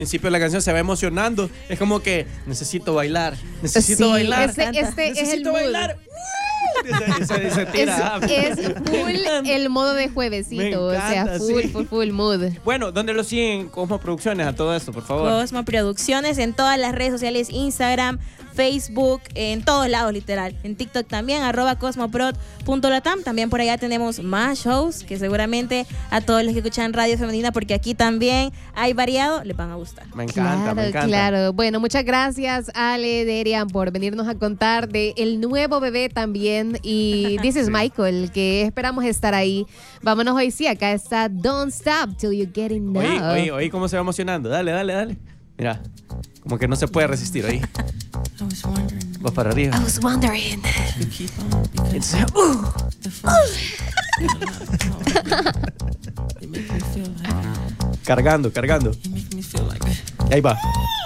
principio de la canción se va emocionando. Es como que necesito bailar. Necesito bailar. Necesito bailar. Se tira. Es full el modo de juevesito. Encanta, full mood. Bueno, ¿dónde lo siguen Cosmo Producciones a todo esto, por favor? Cosmo Producciones en todas las redes sociales, Instagram, Facebook, en todos lados literal. En TikTok también, @cosmoprod.latam. También por allá tenemos más shows que seguramente a todos los que escuchan Radio Femenina, porque aquí también hay variado, les van a gustar. Me encanta, me encanta. Claro. Bueno, muchas gracias, Ale, Derian, por venirnos a contar de el nuevo bebé también. Y dices Michael, que esperamos estar ahí. Vámonos hoy, sí, acá está Don't Stop Till You Get Enough. Oí cómo se va emocionando. Dale. Mira, como que no se puede resistir, oí. Vas para arriba. I was wondering. Cargando. Y ahí va.